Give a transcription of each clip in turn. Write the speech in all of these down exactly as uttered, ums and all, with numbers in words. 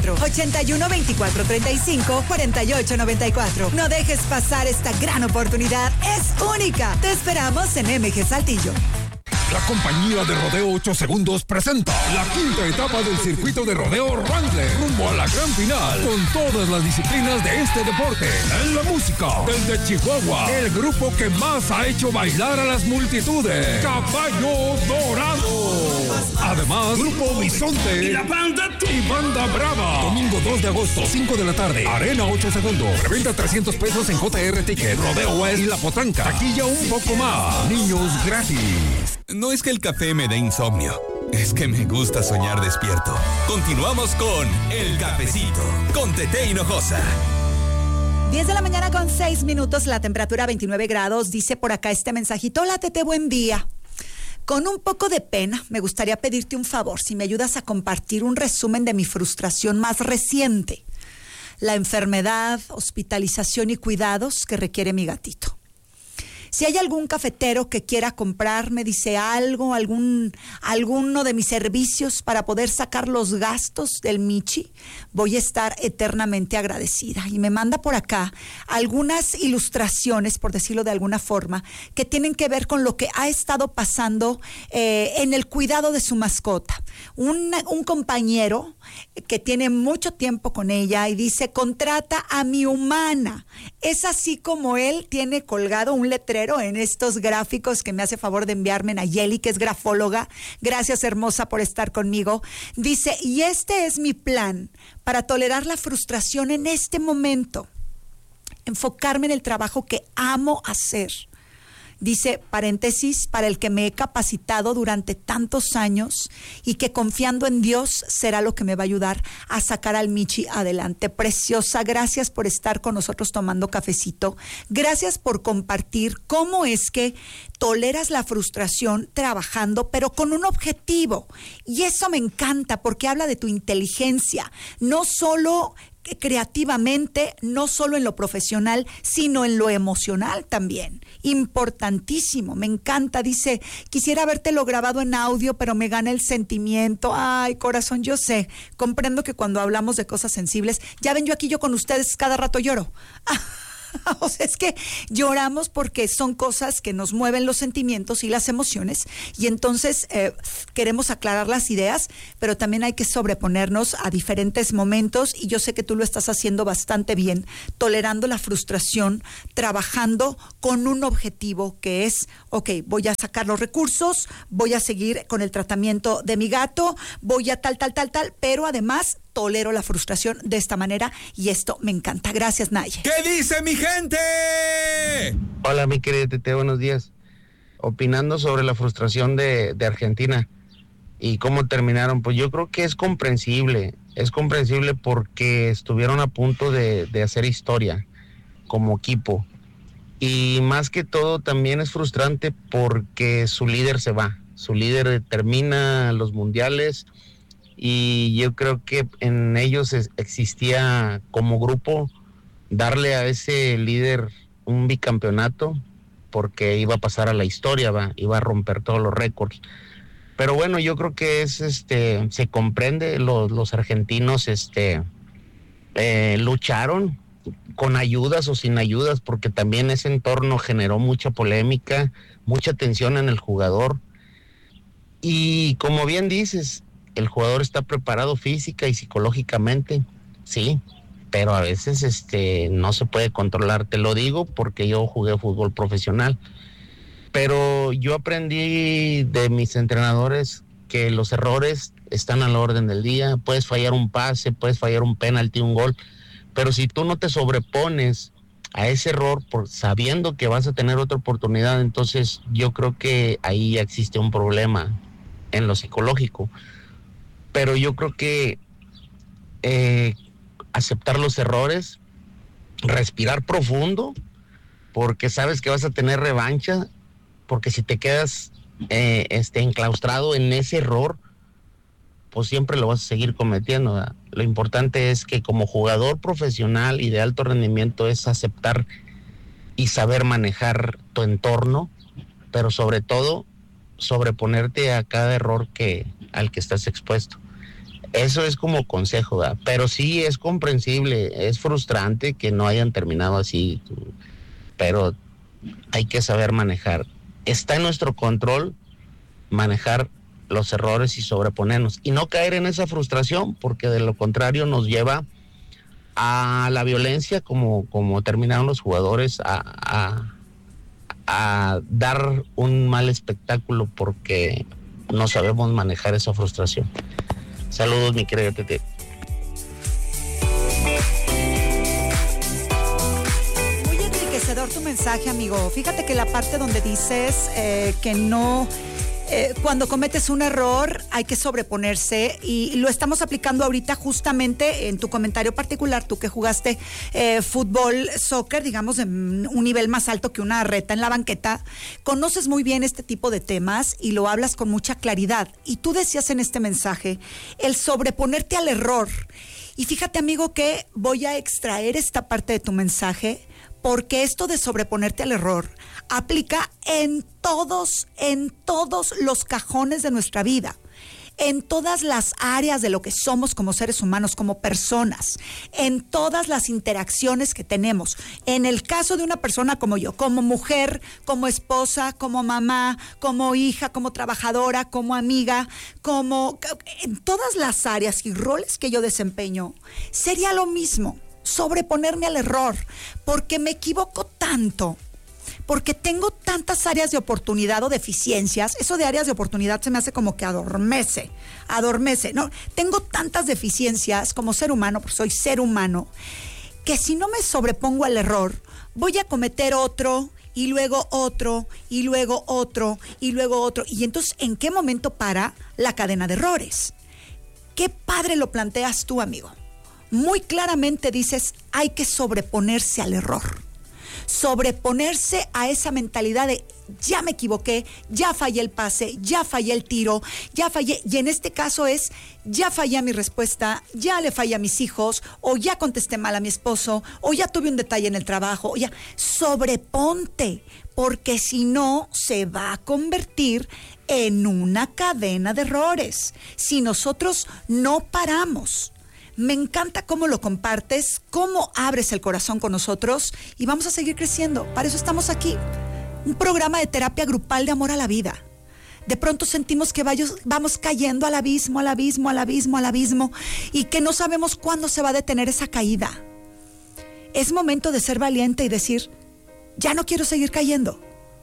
cuatro, ochenta y uno, veinticuatro, treinta y cinco, cuarenta y ocho, noventa y cuatro. No dejes pasar esta gran oportunidad. Es única. Te esperamos en M G Saltillo. La compañía de Rodeo ocho Segundos presenta la quinta etapa del circuito de rodeo Wrangler, rumbo a la gran final, con todas las disciplinas de este deporte. En la música, desde Chihuahua, el grupo que más ha hecho bailar a las multitudes, Caballo Dorado. Además, Grupo Bisonte y la banda y Banda Brava. Domingo dos de agosto, cinco de la tarde, Arena ocho Segundos. Preventa trescientos pesos en J R Ticket, Rodeo West y La Potranca. Taquilla un poco más. Niños gratis. No es que el café me dé insomnio, es que me gusta soñar despierto. Continuamos con El Cafecito, con Tete Hinojosa. diez de la mañana con seis minutos, la temperatura veintinueve grados. Dice por acá este mensajito: hola Tete, buen día. Con un poco de pena, me gustaría pedirte un favor, si me ayudas a compartir un resumen de mi frustración más reciente. La enfermedad, hospitalización y cuidados que requiere mi gatito. Si hay algún cafetero que quiera comprarme, dice algo, algún, alguno de mis servicios para poder sacar los gastos del Michi, voy a estar eternamente agradecida. Y me manda por acá algunas ilustraciones, por decirlo de alguna forma, que tienen que ver con lo que ha estado pasando eh, en el cuidado de su mascota. Un, un compañero que tiene mucho tiempo con ella y dice: contrata a mi humana. Es así como él tiene colgado un letrero en estos gráficos que me hace favor de enviarme Nayeli, que es grafóloga. Gracias, hermosa, por estar conmigo. Dice: y este es mi plan para tolerar la frustración en este momento. Enfocarme en el trabajo que amo hacer. Dice, paréntesis, para el que me he capacitado durante tantos años y que confiando en Dios será lo que me va a ayudar a sacar al Michi adelante. Preciosa, gracias por estar con nosotros tomando cafecito. Gracias por compartir cómo es que toleras la frustración trabajando, pero con un objetivo. Y eso me encanta porque habla de tu inteligencia, no solo creativamente, no solo en lo profesional, sino en lo emocional también. Importantísimo, me encanta. Dice: quisiera habértelo grabado en audio, pero me gana el sentimiento. Ay, corazón, yo sé, comprendo que cuando hablamos de cosas sensibles, ya ven, yo aquí yo con ustedes cada rato lloro. O sea, es que lloramos porque son cosas que nos mueven los sentimientos y las emociones, y entonces eh, queremos aclarar las ideas, pero también hay que sobreponernos a diferentes momentos, y yo sé que tú lo estás haciendo bastante bien, tolerando la frustración, trabajando con un objetivo que es: ok, voy a sacar los recursos, voy a seguir con el tratamiento de mi gato, voy a tal, tal, tal, tal, pero además tolero la frustración de esta manera, y esto me encanta. Gracias, Naye. ¿Qué dice mi gente? Hola, mi querida Tete, buenos días. Opinando sobre la frustración de, de Argentina y cómo terminaron, pues yo creo que es comprensible, es comprensible porque estuvieron a punto de, de hacer historia como equipo, y más que todo también es frustrante porque su líder se va, su líder termina los mundiales, y yo creo que en ellos existía como grupo darle a ese líder un bicampeonato, porque iba a pasar a la historia, va, iba a romper todos los récords. Pero bueno, yo creo que es este se comprende, los, los argentinos este eh, lucharon con ayudas o sin ayudas, porque también ese entorno generó mucha polémica, mucha tensión en el jugador. Y como bien dices, el jugador está preparado física y psicológicamente, sí, pero a veces este no se puede controlar. Te lo digo porque yo jugué fútbol profesional, pero yo aprendí de mis entrenadores que los errores están a la orden del día. Puedes fallar un pase, puedes fallar un penalti, un gol, pero si tú no te sobrepones a ese error por sabiendo que vas a tener otra oportunidad, entonces yo creo que ahí ya existe un problema en lo psicológico. Pero yo creo que eh, aceptar los errores, respirar profundo, porque sabes que vas a tener revancha, porque si te quedas eh, este, enclaustrado en ese error, pues siempre lo vas a seguir cometiendo, ¿verdad? Lo importante es que como jugador profesional y de alto rendimiento es aceptar y saber manejar tu entorno, pero sobre todo sobreponerte a cada error que al que estás expuesto. Eso es como consejo, ¿verdad? Pero sí es comprensible, es frustrante que no hayan terminado así, pero hay que saber manejar. Está en nuestro control manejar los errores y sobreponernos y no caer en esa frustración, porque de lo contrario nos lleva a la violencia, como, como terminaron los jugadores, a, a, a dar un mal espectáculo porque no sabemos manejar esa frustración. Saludos, mi querido Tete. Muy enriquecedor tu mensaje, amigo. Fíjate que la parte donde dices eh, que no... Eh, cuando cometes un error hay que sobreponerse, y lo estamos aplicando ahorita justamente en tu comentario particular, tú que jugaste eh, fútbol, soccer, digamos en un nivel más alto que una reta en la banqueta, conoces muy bien este tipo de temas y lo hablas con mucha claridad, y tú decías en este mensaje el sobreponerte al error. Y fíjate, amigo, que voy a extraer esta parte de tu mensaje, porque esto de sobreponerte al error aplica en todos, en todos los cajones de nuestra vida, en todas las áreas de lo que somos como seres humanos, como personas, en todas las interacciones que tenemos. En el caso de una persona como yo, como mujer, como esposa, como mamá, como hija, como trabajadora, como amiga, como en todas las áreas y roles que yo desempeño, sería lo mismo, sobreponerme al error, porque me equivoco tanto, porque tengo tantas áreas de oportunidad o deficiencias. Eso de áreas de oportunidad se me hace como que adormece, adormece, ¿no? Tengo tantas deficiencias como ser humano, porque soy ser humano, que si no me sobrepongo al error, voy a cometer otro, y luego otro, y luego otro, y luego otro. Y entonces, ¿en qué momento para la cadena de errores? Qué padre lo planteas tú, amigo. Muy claramente dices, hay que sobreponerse al error, sobreponerse a esa mentalidad de ya me equivoqué, ya fallé el pase, ya fallé el tiro, ya fallé, y en este caso es, ya fallé a mi respuesta, ya le fallé a mis hijos, o ya contesté mal a mi esposo, o ya tuve un detalle en el trabajo, o ya, sobreponte, porque si no se va a convertir en una cadena de errores, si nosotros no paramos. Me encanta cómo lo compartes, cómo abres el corazón con nosotros, y vamos a seguir creciendo. Para eso estamos aquí. Un programa de terapia grupal de amor a la vida. De pronto sentimos que vamos cayendo al abismo, al abismo, al abismo, al abismo, y que no sabemos cuándo se va a detener esa caída. Es momento de ser valiente y decir, ya no quiero seguir cayendo.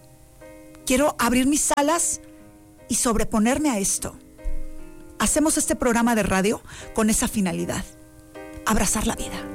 Quiero abrir mis alas y sobreponerme a esto. Hacemos este programa de radio con esa finalidad, abrazar la vida.